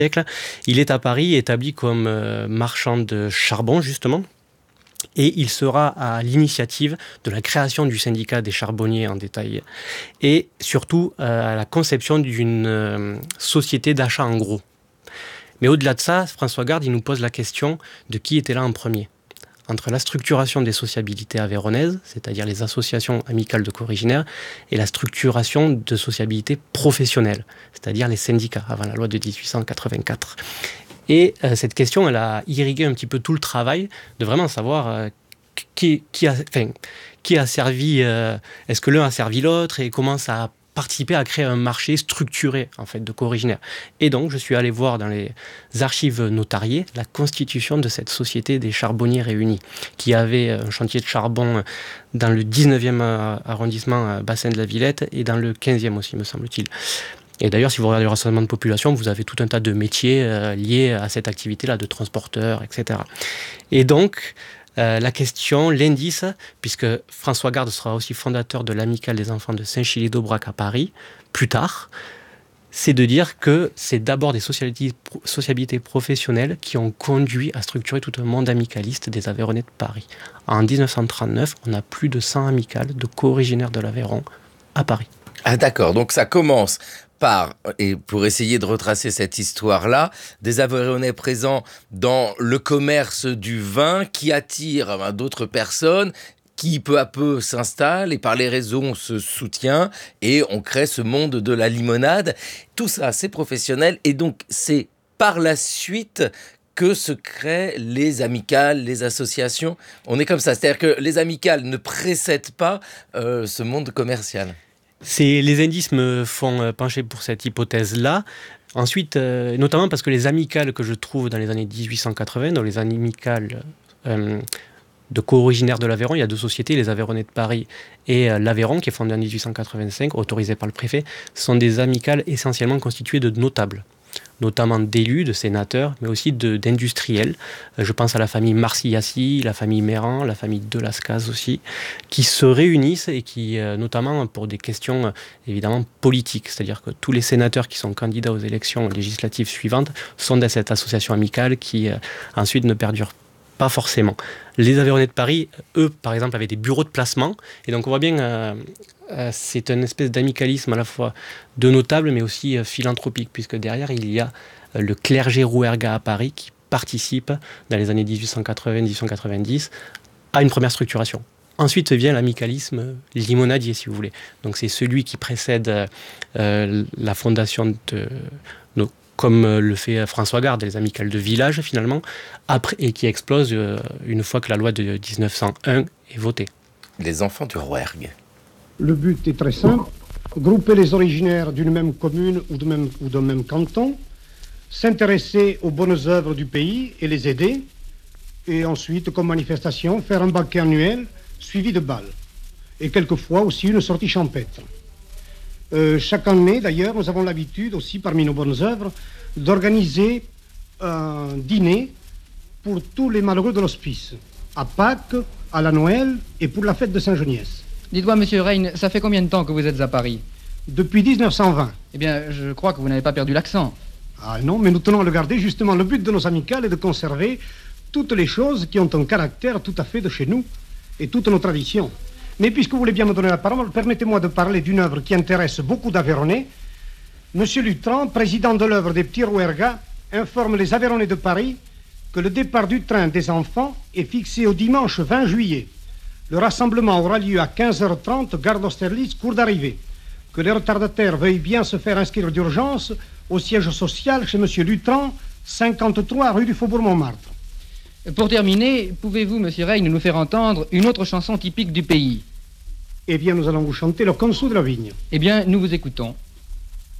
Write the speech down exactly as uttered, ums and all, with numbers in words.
siècle. Il est à Paris, établi comme euh, marchand de charbon, justement. Et il sera à l'initiative de la création du syndicat des charbonniers en détail et surtout euh, à la conception d'une euh, société d'achat en gros. Mais au-delà de ça, François Garde, il nous pose la question de qui était là en premier. Entre la structuration des sociabilités avéronaises, c'est-à-dire les associations amicales de co-originaires, et la structuration de sociabilités professionnelles, c'est-à-dire les syndicats, avant la loi de dix-huit cent quatre-vingt-quatre. Et euh, cette question, elle a irrigué un petit peu tout le travail de vraiment savoir euh, qui, qui, a, enfin, qui a servi, euh, est-ce que l'un a servi l'autre et comment ça a participé à créer un marché structuré en fait, de co-originaires. Et donc, je suis allé voir dans les archives notariées la constitution de cette société des charbonniers réunis, qui avait un chantier de charbon dans le dix-neuvième arrondissement, bassin de la Villette, et dans le quinzième aussi, me semble-t-il. Et d'ailleurs, si vous regardez le rassemblement de population, vous avez tout un tas de métiers euh, liés à cette activité-là, de transporteurs, et cetera. Et donc, euh, la question, l'indice, puisque François Garde sera aussi fondateur de l'Amicale des enfants de Saint-Chili-d'Aubrac à Paris, plus tard, c'est de dire que c'est d'abord des sociabilités, sociabilités professionnelles qui ont conduit à structurer tout un monde amicaliste des Aveyronnais de Paris. En dix-neuf cent trente-neuf, on a plus de cent amicales de co-originaires de l'Aveyron à Paris. Ah d'accord, donc ça commence par, et pour essayer de retracer cette histoire-là, des Aveyronnais présents dans le commerce du vin qui attirent ben, d'autres personnes qui peu à peu s'installent et par les réseaux on se soutient et on crée ce monde de la limonade. Tout ça, c'est professionnel et donc c'est par la suite que se créent les amicales, les associations. On est comme ça, c'est-à-dire que les amicales ne précèdent pas euh, ce monde commercial. C'est, les indices me font pencher pour cette hypothèse-là. Ensuite, euh, notamment parce que les amicales que je trouve dans les années dix-huit cent quatre-vingts, dans les amicales euh, de co-originaires de l'Aveyron, il y a deux sociétés, les Aveyronnais de Paris et euh, l'Aveyron, qui est fondé en dix-huit cent quatre-vingt-cinq, autorisé par le préfet, sont des amicales essentiellement constituées de notables, notamment d'élus, de sénateurs, mais aussi de, d'industriels. Euh, je pense à la famille Marsillassi, la famille Méran, la famille Delascaz aussi, qui se réunissent et qui, euh, notamment pour des questions euh, évidemment politiques, c'est-à-dire que tous les sénateurs qui sont candidats aux élections législatives suivantes sont dans cette association amicale qui euh, ensuite ne perdure pas forcément. Les Aveyronnais de Paris, eux, par exemple, avaient des bureaux de placement, et donc on voit bien euh, euh, c'est une espèce d'amicalisme à la fois de notables, mais aussi euh, philanthropique, puisque derrière, il y a euh, le clergé rouergat à Paris qui participe, dans les années dix-huit cent quatre-vingts dix-huit cent quatre-vingt-dix, à une première structuration. Ensuite vient l'amicalisme limonadier, si vous voulez. Donc c'est celui qui précède euh, la fondation de... nos comme le fait François Garde, les amicales de village finalement, après, et qui explose euh, une fois que la loi de dix-neuf cent un est votée. Les enfants du Rouergue. Le but est très simple, grouper les originaires d'une même commune ou, de même, ou d'un même canton, s'intéresser aux bonnes œuvres du pays et les aider, et ensuite, comme manifestation, faire un banquet annuel suivi de bals, et quelquefois aussi une sortie champêtre. Euh, chaque année, d'ailleurs, nous avons l'habitude aussi, parmi nos bonnes œuvres, d'organiser un dîner pour tous les malheureux de l'hospice, à Pâques, à la Noël et pour la fête de Saint-Geniès. Dites-moi, monsieur Reine, ça fait combien de temps que vous êtes à Paris ? Depuis dix-neuf cent vingt. Eh bien, je crois que vous n'avez pas perdu l'accent. Ah non, mais nous tenons à le garder. Justement, le but de nos amicales est de conserver toutes les choses qui ont un caractère tout à fait de chez nous et toutes nos traditions. Mais puisque vous voulez bien me donner la parole, permettez-moi de parler d'une œuvre qui intéresse beaucoup d'Aveyronnais. Monsieur Lutran, président de l'œuvre des Petits Rouergats, informe les Aveyronnais de Paris que le départ du train des enfants est fixé au dimanche vingt juillet. Le rassemblement aura lieu à quinze heures trente, gare d'Austerlitz, cours d'arrivée. Que les retardataires veuillent bien se faire inscrire d'urgence au siège social chez monsieur Lutran, cinquante-trois rue du Faubourg Montmartre. Pour terminer, pouvez-vous, monsieur Reine, nous faire entendre une autre chanson typique du pays ? Eh bien, nous allons vous chanter le Conso de la Vigne. Eh bien, nous vous écoutons.